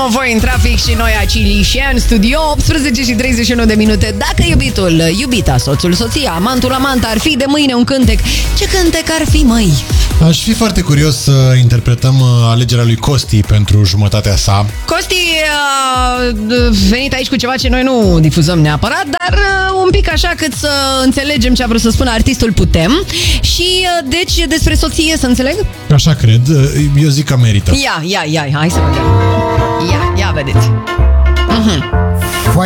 mă voi în trafic și noi aici în studio, 18 și 31 de minute. Dacă iubitul, iubita, soțul, soția, amantul, amanta ar fi de mâine un cântec, ce cântec ar fi, măi? Aș fi foarte curios să interpretăm alegerea lui Costi pentru jumătatea sa. Costi a venit aici cu ceva ce noi nu difuzăm neapărat, dar un pic așa cât să înțelegem ce a vrut să spună artistul putem. Și deci despre soție, să înțeleg? Așa cred, eu zic că merită. Ia, hai să vedem. Ia, vedeți.